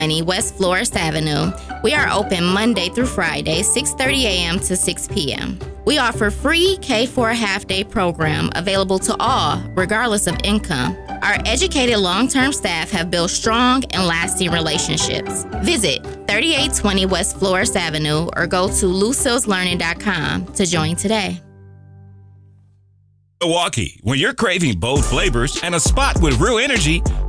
3820 West Florist Avenue. We are open Monday through Friday, 6:30 a.m. to 6 p.m. We offer free K4 half-day program available to all, regardless of income. Our educated long-term staff have built strong and lasting relationships. Visit 3820 West Florist Avenue or go to lucilleslearning.com to join today. Milwaukee, when you're craving bold flavors and a spot with real energy,